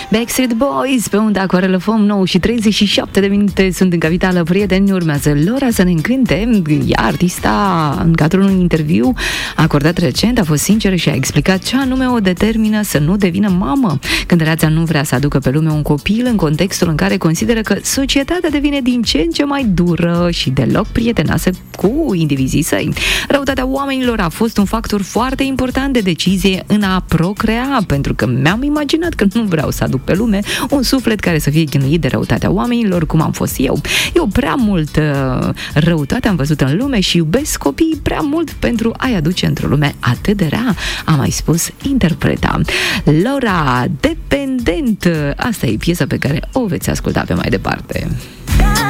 Backstreet Boys pe unda cu Arelăfom, 9 și 37 de minute sunt în capitală. Prieteni, urmează Lora să ne încânte. Ea, artista, în cadrul unui interviu acordat recent, a fost sinceră și a explicat ce anume o determină să nu devină mamă. Cântăreața nu vrea să aducă pe lume un copil în contextul în care consideră că societatea devine din ce în ce mai dură și deloc prietenoasă cu indivizii săi. Răutatea oamenilor a fost un factor foarte important de decizie în a procrea, pentru că mi-am imaginat că nu vreau să aduc pe lume un suflet care să fie chinuit de răutatea oamenilor, cum am fost eu. Eu prea mult răutate am văzut în lume și iubesc copiii prea mult pentru a-i aduce într-o lume atât de rea, a mai spus interpreta. Lora, Dependent, asta e piesa pe care o veți asculta pe mai departe.